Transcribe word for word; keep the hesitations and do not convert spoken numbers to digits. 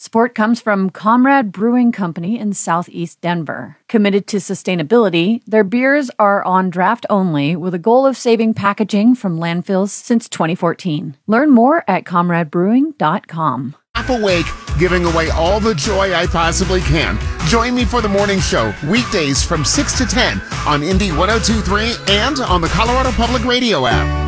Support comes from Comrade Brewing Company in Southeast Denver. Committed to sustainability, their beers are on draft only with a goal of saving packaging from landfills since twenty fourteen. Learn more at comrade brewing dot com. Half awake, giving away all the joy I possibly can. Join me for the morning show, weekdays from six to ten on Indy one oh two point three and on the Colorado Public Radio app.